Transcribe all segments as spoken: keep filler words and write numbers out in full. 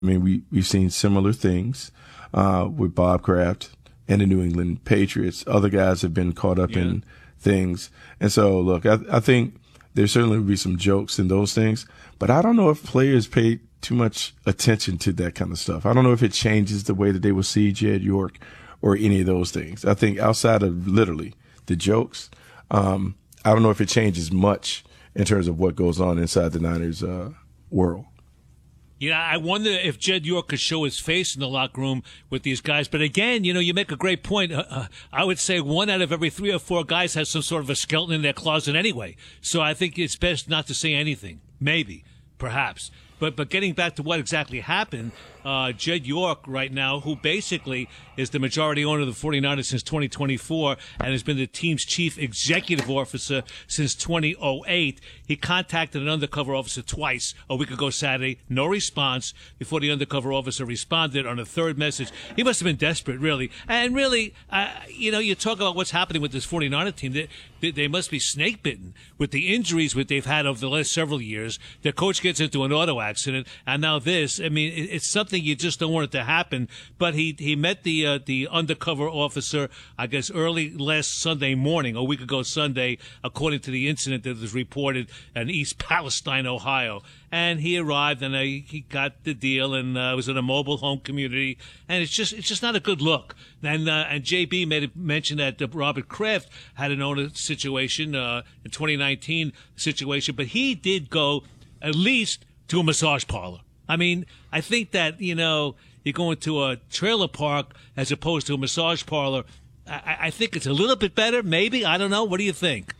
I mean, we, we've seen similar things uh, with Bob Kraft and the New England Patriots. Other guys have been caught up yeah. in things. And so, look, I, I think there certainly will be some jokes in those things, but I don't know if players pay too much attention to that kind of stuff. I don't know if it changes the way that they will see Jed York or any of those things. I think outside of literally the jokes, um, I don't know if it changes much in terms of what goes on inside the Niners uh, world. Yeah, I wonder if Jed York could show his face in the locker room with these guys. But again, you know, you make a great point. Uh, uh, I would say one out of every three or four guys has some sort of a skeleton in their closet anyway. So I think it's best not to say anything. Maybe, perhaps. But but getting back to what exactly happened, uh, Jed York right now, who basically is the majority owner of the 49ers since twenty twenty-four and has been the team's chief executive officer since two thousand eight, he contacted an undercover officer twice a week ago Saturday. No response before the undercover officer responded on a third message. He must have been desperate, really. And really, uh, you know, you talk about what's happening with this 49er team. They, they, they must be snake-bitten with the injuries that they've had over the last several years. Their coach gets into an auto accident, and now this. I mean, it, it's something you just don't want it to happen. But he he met the uh, the undercover officer, I guess, early last Sunday morning, a week ago Sunday, according to the incident that was reported in East Palestine, Ohio. And he arrived, and uh, he got the deal, and uh, was in a mobile home community, and it's just it's just not a good look. And uh, and J B made a mention that uh, Robert Kraft had an owner situation uh, in twenty nineteen situation, but he did go at least to a massage parlor. I mean, I think that, you know, you're going to a trailer park as opposed to a massage parlor. I, I think it's a little bit better, maybe. I don't know. What do you think?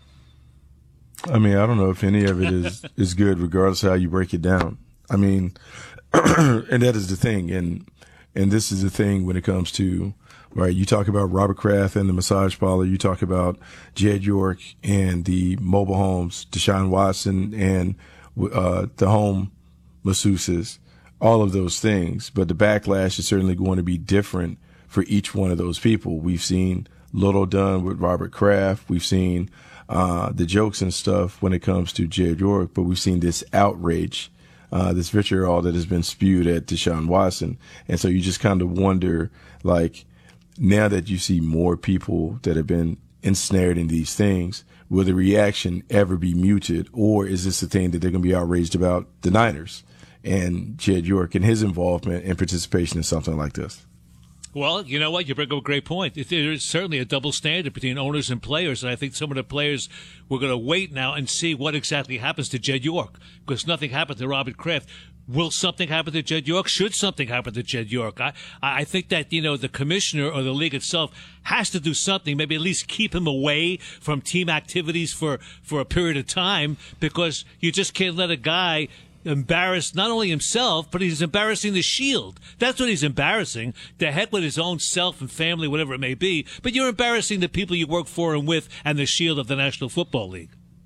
I mean, I don't know if any of it is, is good, regardless of how you break it down. I mean, and that is the thing. And, and this is the thing when it comes to, right, you talk about Robert Kraft and the massage parlor. You talk about Jed York and the mobile homes, Deshaun Watson and uh, the home masseuses, all of those things. But the backlash is certainly going to be different for each one of those people. We've seen little done with Robert Kraft. We've seen Uh, the jokes and stuff when it comes to Jed York, but we've seen this outrage, uh, this vitriol that has been spewed at Deshaun Watson. And so you just kind of wonder, like, now that you see more people that have been ensnared in these things, will the reaction ever be muted, or is this the thing that they're going to be outraged about the Niners and Jed York and his involvement and participation in something like this? Well, you know what? You bring up a great point. There is certainly a double standard between owners and players, and I think some of the players we're going to wait now and see what exactly happens to Jed York, because nothing happened to Robert Kraft. Will something happen to Jed York? Should something happen to Jed York? I, I think that, you know, the commissioner or the league itself has to do something, maybe at least keep him away from team activities for, for a period of time, because you just can't let a guy embarrass not only himself, but he's embarrassing the Shield. That's what he's embarrassing. The heck with his own self and family, whatever it may be. But you're embarrassing the people you work for and with and the Shield of the National Football League.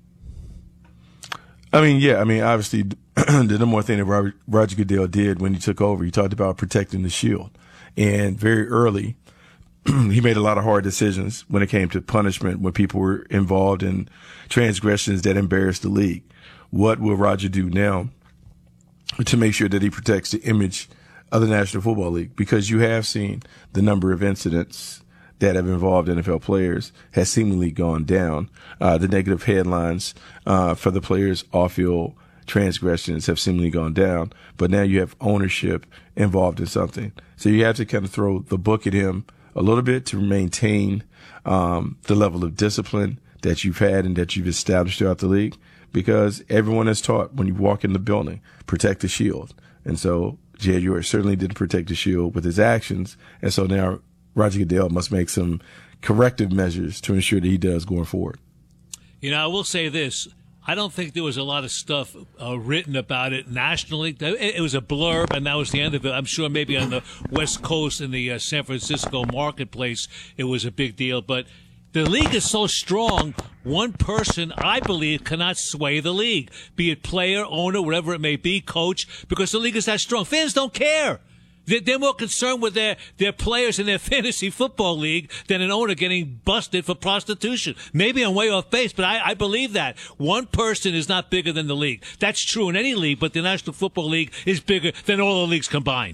I mean, yeah, I mean, obviously, the number one thing that Robert, Roger Goodell did when he took over, he talked about protecting the Shield. And very early, he made a lot of hard decisions when it came to punishment when people were involved in transgressions that embarrassed the league. What will Roger do now to make sure that he protects the image of the National Football League? Because you have seen the number of incidents that have involved N F L players has seemingly gone down. Uh, the negative headlines uh, for the players' off-field transgressions have seemingly gone down. But now you have ownership involved in something. So you have to kind of throw the book at him a little bit to maintain um, the level of discipline that you've had and that you've established throughout the league. Because everyone is taught when you walk in the building, protect the Shield. And so Jed York certainly didn't protect the Shield with his actions. And so now Roger Goodell must make some corrective measures to ensure that he does going forward. You know, I will say this. I don't think there was a lot of stuff uh, written about it nationally. It, it was a blurb, and that was the end of it. I'm sure maybe on the West Coast in the uh, San Francisco marketplace, it was a big deal. But the league is so strong, one person, I believe, cannot sway the league, be it player, owner, whatever it may be, coach, because the league is that strong. Fans don't care. They're, they're more concerned with their, their players in their fantasy football league than an owner getting busted for prostitution. Maybe I'm way off base, but I, I believe that. One person is not bigger than the league. That's true in any league, but the National Football League is bigger than all the leagues combined.